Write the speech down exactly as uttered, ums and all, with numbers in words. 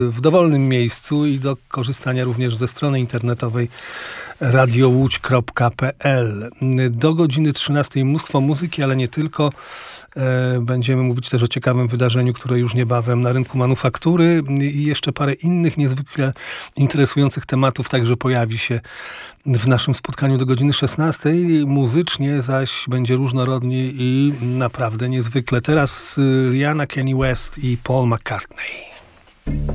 w dowolnym miejscu i do korzystania również ze strony internetowej radio łódź kropka p l. Do godziny trzynastej mnóstwo muzyki, ale nie tylko. Będziemy mówić też o ciekawym wydarzeniu, które już niebawem na rynku manufaktury i jeszcze parę innych niezwykle interesujących tematów także pojawi się w naszym spotkaniu do godziny szesnastej. Muzycznie zaś będzie różnorodnie i naprawdę niezwykle. Teraz Rihanna, Kanye West i Paul McCartney.